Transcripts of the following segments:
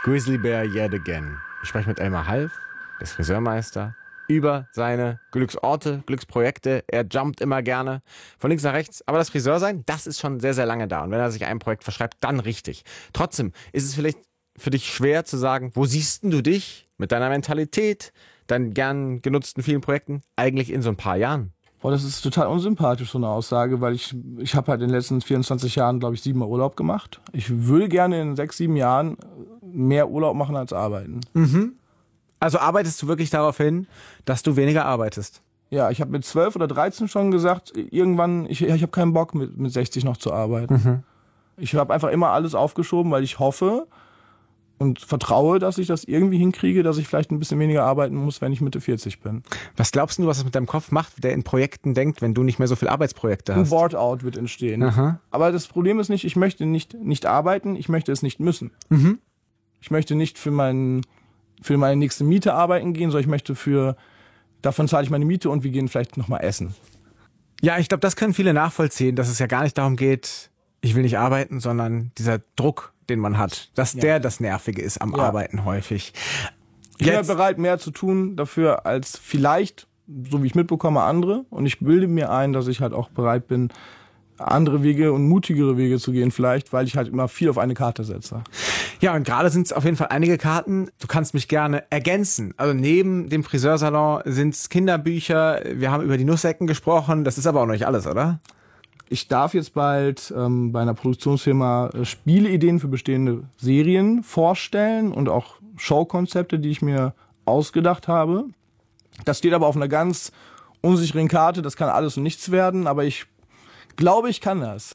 Grizzly Bear yet again. Ich spreche mit Elmar Half, der ist Friseurmeister, über seine Glücksorte, Glücksprojekte. Er jumpt immer gerne von links nach rechts. Aber das Friseursein, das ist schon sehr, sehr lange da. Und wenn er sich einem Projekt verschreibt, dann richtig. Trotzdem ist es vielleicht für dich schwer zu sagen, wo siehst denn du dich mit deiner Mentalität, deinen gern genutzten vielen Projekten eigentlich in so ein paar Jahren? Boah, das ist total unsympathisch, so eine Aussage, weil ich habe halt in den letzten 24 Jahren, glaube ich, 7 Mal Urlaub gemacht. Ich will gerne in 6, 7 Jahren mehr Urlaub machen als arbeiten. Mhm. Also arbeitest du wirklich darauf hin, dass du weniger arbeitest? Ja, ich habe mit 12 oder 13 schon gesagt, irgendwann, ich habe keinen Bock mit 60 noch zu arbeiten. Mhm. Ich habe einfach immer alles aufgeschoben, weil ich hoffe und vertraue, dass ich das irgendwie hinkriege, dass ich vielleicht ein bisschen weniger arbeiten muss, wenn ich Mitte 40 bin. Was glaubst du, was es mit deinem Kopf macht, der in Projekten denkt, wenn du nicht mehr so viele Arbeitsprojekte hast? Ein Board-out wird entstehen. Aha. Aber das Problem ist nicht, ich möchte nicht arbeiten, ich möchte es nicht müssen. Mhm. Ich möchte nicht für meine nächste Miete arbeiten gehen, sondern ich möchte davon zahle ich meine Miete und wir gehen vielleicht nochmal essen. Ja, ich glaube, das können viele nachvollziehen, dass es ja gar nicht darum geht, ich will nicht arbeiten, sondern dieser Druck, den man hat, dass der das Nervige ist am Arbeiten häufig. Ich bin ja bereit, mehr zu tun dafür als vielleicht, so wie ich mitbekomme, andere. Und ich bilde mir ein, dass ich halt auch bereit bin, andere Wege und mutigere Wege zu gehen vielleicht, weil ich halt immer viel auf eine Karte setze. Ja, und gerade sind es auf jeden Fall einige Karten. Du kannst mich gerne ergänzen. Also neben dem Friseursalon sind es Kinderbücher. Wir haben über die Nussecken gesprochen. Das ist aber auch noch nicht alles, oder? Ich darf jetzt bald bei einer Produktionsfirma Spieleideen für bestehende Serien vorstellen und auch Showkonzepte, die ich mir ausgedacht habe. Das steht aber auf einer ganz unsicheren Karte. Das kann alles und nichts werden, aber ich glaube, ich kann das.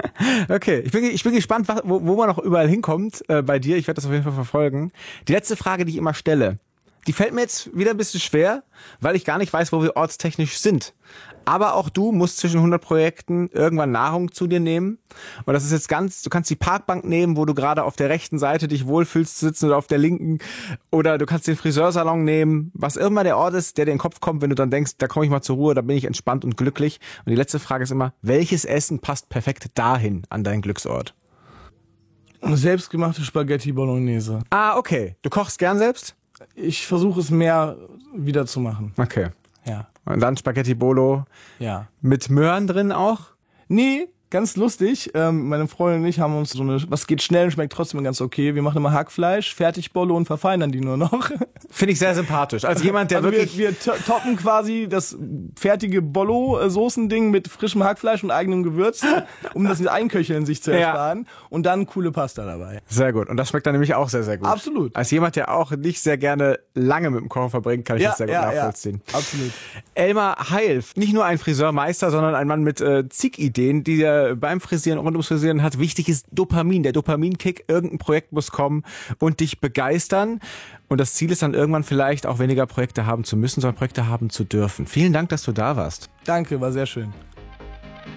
Okay, ich bin gespannt, wo man noch überall hinkommt bei dir. Ich werde das auf jeden Fall verfolgen. Die letzte Frage, die ich immer stelle, die fällt mir jetzt wieder ein bisschen schwer, weil ich gar nicht weiß, wo wir ortstechnisch sind. Aber auch du musst zwischen 100 Projekten irgendwann Nahrung zu dir nehmen. Und das ist jetzt du kannst die Parkbank nehmen, wo du gerade auf der rechten Seite dich wohlfühlst zu sitzen oder auf der linken. Oder du kannst den Friseursalon nehmen, was immer der Ort ist, der dir in den Kopf kommt, wenn du dann denkst, da komme ich mal zur Ruhe, da bin ich entspannt und glücklich. Und die letzte Frage ist immer, welches Essen passt perfekt dahin, an deinen Glücksort? Selbstgemachte Spaghetti Bolognese. Ah, okay. Du kochst gern selbst? Ich versuche es mehr wieder zu machen. Okay. Ja. Und dann Spaghetti Bolo. Ja. Mit Möhren drin auch? Nee, ganz lustig. Meine Freundin und ich haben uns was geht schnell und schmeckt trotzdem ganz okay. Wir machen immer Hackfleisch, Fertigbolo und verfeinern die nur noch. Finde ich sehr sympathisch. Als jemand, der wirklich... Wir toppen quasi das fertige Bollo-Soßending mit frischem Hackfleisch und eigenem Gewürz, um das Einköcheln sich zu ersparen. Und dann coole Pasta dabei. Sehr gut. Und das schmeckt dann nämlich auch sehr, sehr gut. Absolut. Als jemand, der auch nicht sehr gerne lange mit dem Kochen verbringt, kann ich das sehr gut nachvollziehen. Ja, absolut. Elmar Half, nicht nur ein Friseurmeister, sondern ein Mann mit zig Ideen, die er beim Frisieren, rund ums Frisieren hat. Wichtig ist Dopamin, der Dopaminkick. Irgendein Projekt muss kommen und dich begeistern. Und das Ziel ist dann irgendwann vielleicht auch weniger Projekte haben zu müssen, sondern Projekte haben zu dürfen. Vielen Dank, dass du da warst. Danke, war sehr schön.